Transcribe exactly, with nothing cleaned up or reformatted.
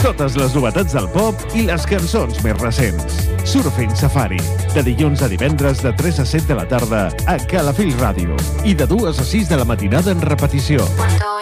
Totes les novetats del pop i les cançons més recents. Surfing Safari, de dilluns a divendres de tres a set de la tarda a Calafell Ràdio i de dues a sis de la matinada en repetició. Cuando